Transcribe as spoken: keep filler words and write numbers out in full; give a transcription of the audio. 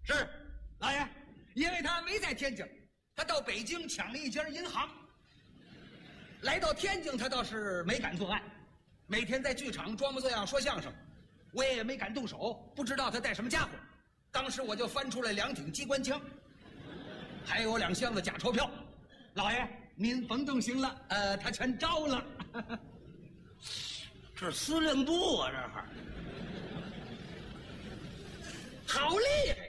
是，老爷，因为他没在天津，他到北京抢了一家银行。来到天津，他倒是没敢作案，每天在剧场装模作样说相声，我也没敢动手，不知道他带什么家伙。当时我就翻出来两挺机关枪，还有两箱子假钞票。老爷，您甭动心了，呃，他全招了。 这司令部啊，这会儿好厉害！